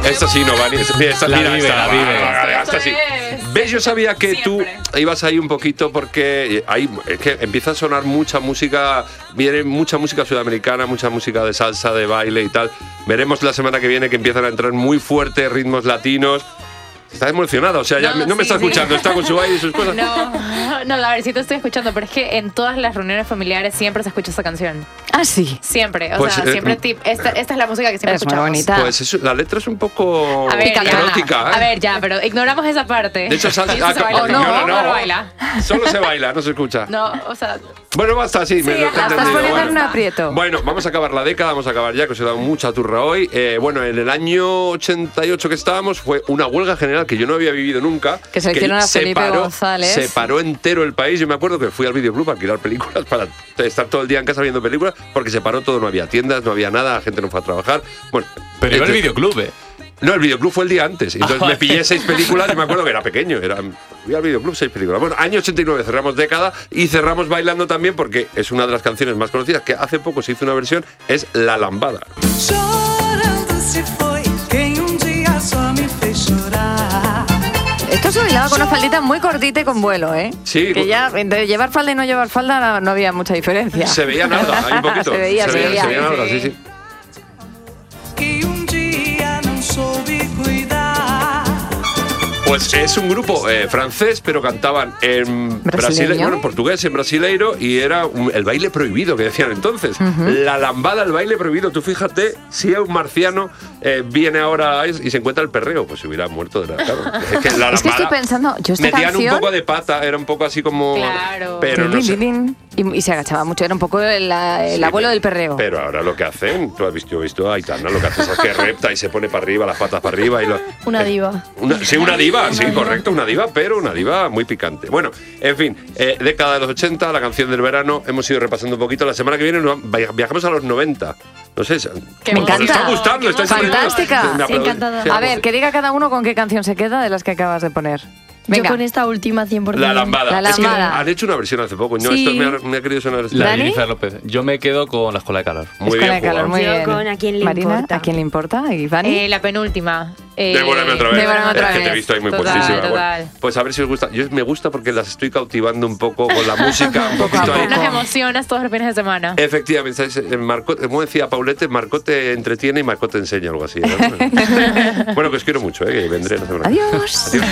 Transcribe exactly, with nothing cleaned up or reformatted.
Esta sí no va ni. Esta, La mira, vive, esta, la vive. va, esta sí. ¿Ves? Yo sabía que Siempre. tú ibas ahí un poquito porque hay, es que empieza a sonar mucha música, viene mucha música sudamericana, mucha música de salsa, de baile y tal. Veremos la semana que viene que empiezan a entrar muy fuertes ritmos latinos. Está emocionada, o sea, ya No, no me sí, está sí. escuchando, está con su baile y sus cosas. No, no, a ver, sí te estoy escuchando, pero es que en todas las reuniones familiares siempre se escucha esa canción. Ah, sí. Siempre, o Pues, sea, eh, siempre tip, esta, esta es la música que siempre Es muy escuchamos. bonita. Pues eso, la letra es un poco A ver, ya, erótica, ¿eh? a ver, ya, pero ignoramos esa parte. De hecho, sal- Sí, ah, se baila. no, no, no, no. no baila. Solo se baila, no se escucha. No, o sea, Bueno, basta, sí, me Sí, lo he ajá, Estás entendido. poniendo en Bueno. un aprieto. Bueno, vamos a acabar la década, vamos a acabar ya, que os he dado mucha turra hoy. Eh, bueno, en el año ochenta y ocho que estábamos fue una huelga general que yo no había vivido nunca. Que se hicieron a Felipe paró, González. Se paró entero el país. Yo me acuerdo que fui al videoclub a alquilar películas para estar todo el día en casa viendo películas, porque se paró todo, no había tiendas, no había nada, la gente no fue a trabajar. Bueno, Pero iba al este- videoclub, ¿eh? No, el videoclub fue el día antes. Entonces Ah, me vale. pillé seis películas y me acuerdo que era pequeño. Era, fui al videoclub seis películas. Bueno, año ochenta y nueve cerramos década y cerramos bailando también porque es una de las canciones más conocidas que hace poco se hizo una versión, es La Lambada. Chorando se foi quem um dia só me fez chorar. Esto se bailaba con una faldita muy cortita y con vuelo, ¿eh? Sí. Que ya entre llevar falda y no llevar falda no había mucha diferencia. Se veía nada, hay un poquito. Se veía, se veía. Se veía nada, sí, sí. Que um dia não soube cuidar. Pues es un grupo eh, francés, pero cantaban en ¿Brasileño? brasileño, bueno, en portugués, en brasileiro, y era un- el baile prohibido que decían entonces. La lambada, el baile prohibido. Tú fíjate, si un marciano eh, viene ahora y se encuentra el perreo, pues se hubiera muerto de la cara. Es que la Es que estoy lambada pensando, yo esta metían canción... un poco de pata, era un poco así como... Claro. Pero no sé. y, y se agachaba mucho, era un poco el, el Sí, abuelo pero- del perreo. Pero ahora lo que hacen, tú has visto, yo he visto a Aitana, lo que hace es que repta y se pone para arriba, las patas para arriba. Y lo, Una eh, diva. Una, sí, una diva, sí, correcto, una diva, pero una diva muy picante. Bueno, en fin, eh, década de los ochenta, la canción del verano, hemos ido repasando un poquito. La semana que viene nos va- viajamos a los noventa. No sé, Qué Me os encanta. está gustando, Qué estáis emoción. Fantástica. Me aplaudís. encantada. Sí, A ver, que diga cada uno con qué canción se queda de las que acabas de poner. Venga. Yo con esta última cien por ciento. La lambada. La Es que lambada. han hecho una versión hace poco. No, Sí. esto me ha, me ha querido sonar. La ¿Dani? de Jennifer López. Yo me quedo con la escuela de calor. Muy Escuela bien de calor, jugado. muy Yo bien. con ¿A quién le Marina, importa? ¿a quién le importa? ¿Y Vani? eh, la penúltima. Eh, Devórame otra vez. Devórame otra es que te he vez. visto ahí muy Total, puestísima. Bueno, total. pues a ver si os gusta. Yo me gusta porque las estoy cautivando un poco con la música, un poquito ahí. Nos emocionas todos los fines de semana. Efectivamente, ¿sabes? En Marco, como decía Paulette, Marco te entretiene y Marco te enseña, algo así. ¿no? Bueno, que os quiero mucho, ¿eh? Que vendré la semana que viene. Adiós. Adiós.